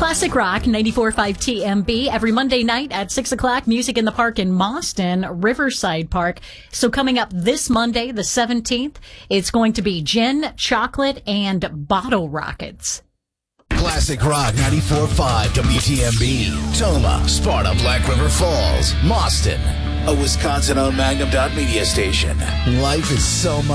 Classic Rock 94.5 TMB every Monday night at 6 o'clock. Music in the Park in Mauston, Riverside Park. So coming up this Monday, the 17th, it's going to be gin, chocolate, and bottle rockets. Classic Rock 94.5 WTMB. Toma, Sparta, Black River Falls, Mauston. A Wisconsin-owned Magnum Media station. Life is so much.